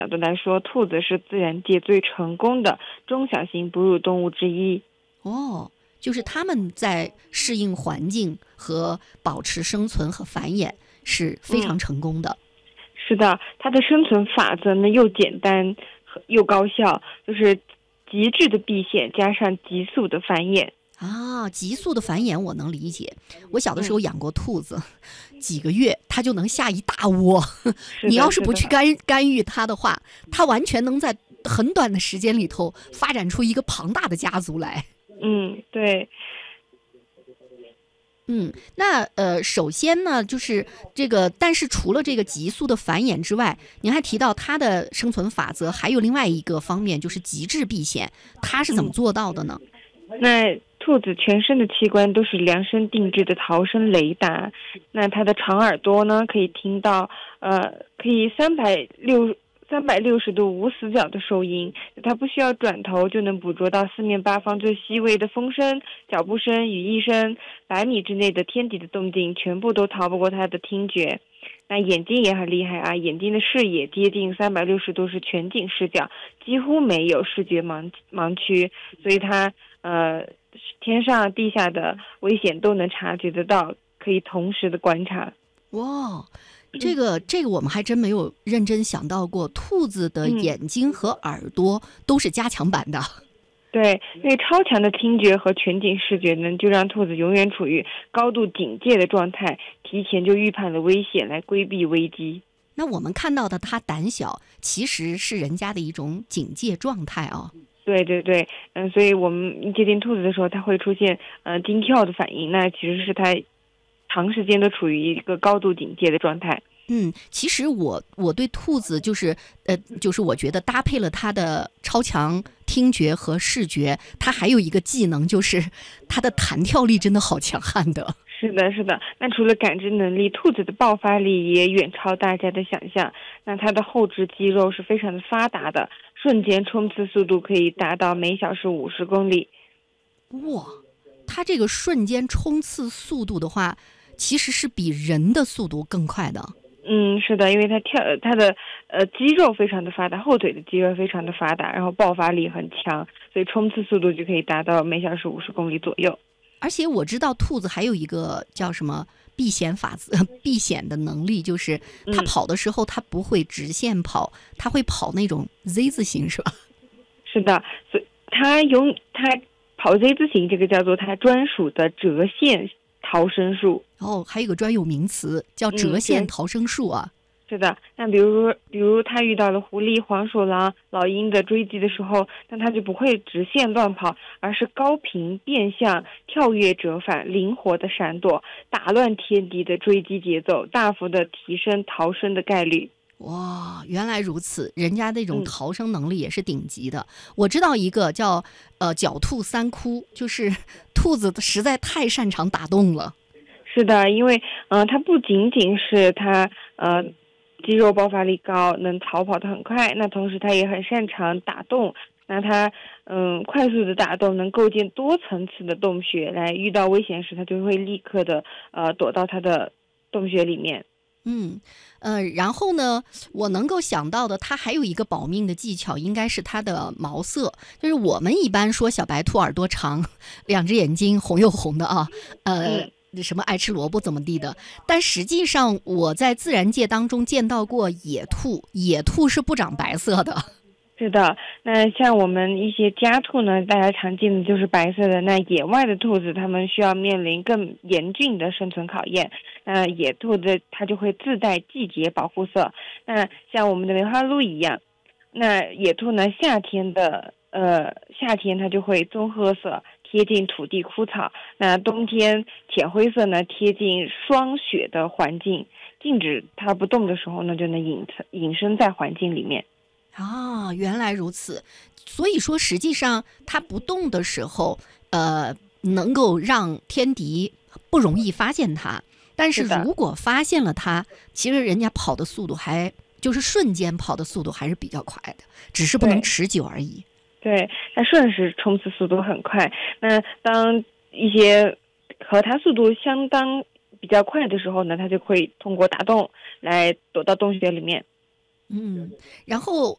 角度来说，兔子是自然界最成功的中小型哺乳动物之一。 哦，就是它们在适应环境和保持生存和繁衍是非常成功的。 是的，它的生存法则呢又简单又高效，就是极致的避险加上急速的繁衍。 啊，急速的繁衍我能理解。我小的时候养过兔子，几个月它就能下一大窝。你要是不去干预它的话，它完全能在很短的时间里头发展出一个庞大的家族来。 对。 那首先呢，就是这个，但是除了这个急速的繁衍之外，您还提到它的生存法则，还有另外一个方面就是极致避险，它是怎么做到的呢？ 那兔子全身的器官都是量身定制的逃生雷达，那它的长耳朵呢，可以听到可以360度无死角的收音，它不需要转头就能捕捉到四面八方最细微的风声、脚步声、羽翼声，100米之内的天敌的动静全部都逃不过它的听觉。那眼睛也很厉害啊，眼睛的视野接近360度是全景视角，几乎没有视觉盲区，所以它天上地下的危险都能察觉得到，可以同时的观察。 哇，这个我们还真没有认真想到过，兔子的眼睛和耳朵都是加强版的。 对，那超强的听觉和全景视觉呢，就让兔子永远处于高度警戒的状态，提前就预判了危险，来规避危机。 那我们看到的它胆小，其实是人家的一种警戒状态啊。 对，所以我们接近兔子的时候，它会出现惊跳的反应，那其实是它长时间都处于一个高度警戒的状态。 其实我对兔子就是我觉得搭配了它的超强听觉和视觉，它还有一个技能，就是它的弹跳力真的好强悍的。 是的，那除了感知能力，兔子的爆发力也远超大家的想象。那它的后肢肌肉是非常的发达的，瞬间冲刺速度可以达到每小时50公里。 哇，它这个瞬间冲刺速度的话，其实是比人的速度更快的。 是的，因为它的肌肉非常的发达，后腿的肌肉非常的发达，然后爆发力很强，所以冲刺速度就可以达到每小时50公里左右。 而且我知道兔子还有一个叫什么避险法则，避险的能力，就是它跑的时候它不会直线跑，它会跑那种 Z 字形，是吧？ 是的，所以它跑 Z 字形，这个叫做它专属的折线逃生术。 还有一个专有名词叫折线逃生术啊。 是的，那比如他遇到了狐狸、黄鼠狼、老鹰的追击的时候，那他就不会直线乱跑，而是高频变向、跳跃折返、灵活的闪躲，打乱天敌的追击节奏，大幅的提升逃生的概率。 哇，原来如此，人家那种逃生能力也是顶级的。我知道一个叫狡兔三窟，就是兔子实在太擅长打洞了。 是的，因为它不仅仅是它肌肉爆发力高，能逃跑得很快，那同时它也很擅长打洞。那它快速的打洞能构建多层次的洞穴，来遇到危险时它就会立刻的躲到它的洞穴里面。 然后呢，我能够想到的，它还有一个保命的技巧，应该是它的毛色。就是我们一般说小白兔耳朵长，2只眼睛红又红的啊，什么爱吃萝卜怎么地的，但实际上我在自然界当中见到过野兔，野兔是不长白色的。 是的，那像我们一些家兔呢，大家常见的就是白色的。那野外的兔子，它们需要面临更严峻的生存考验。那野兔它就会自带季节保护色。那像我们的梅花鹿一样，那野兔呢，夏天它就会棕褐色，贴近土地枯草。那冬天浅灰色呢，贴近霜雪的环境。静止它不动的时候呢，就能隐身在环境里面。 原来如此。所以说实际上它不动的时候能够让天敌不容易发现它，但是如果发现了它，其实人家跑的速度就是瞬间跑的速度还是比较快的，只是不能持久而已。 对，它瞬时冲刺速度很快。那当一些和它速度相当比较快的时候呢，它就会通过打洞来躲到洞穴里面。 然后